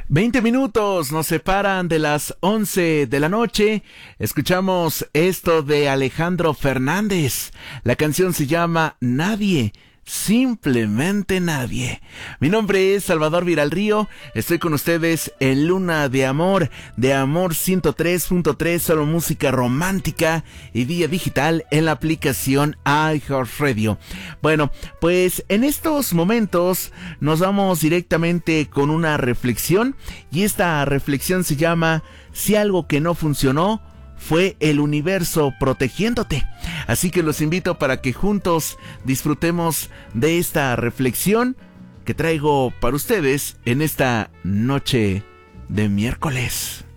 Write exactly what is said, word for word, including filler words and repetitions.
Veinte minutos nos separan de las once de la noche. Escuchamos esto de Alejandro Fernández. La canción se llama Nadie. Simplemente nadie. Mi nombre es Salvador Viralrío. Estoy con ustedes en Luna de Amor, de Amor ciento tres punto tres, solo música romántica y vía digital en la aplicación iHeartRadio. Bueno, pues en estos momentos nos vamos directamente con una reflexión, y esta reflexión se llama Si algo que no funcionó fue el universo protegiéndote. Así que los invito para que juntos disfrutemos de esta reflexión que traigo para ustedes en esta noche de miércoles.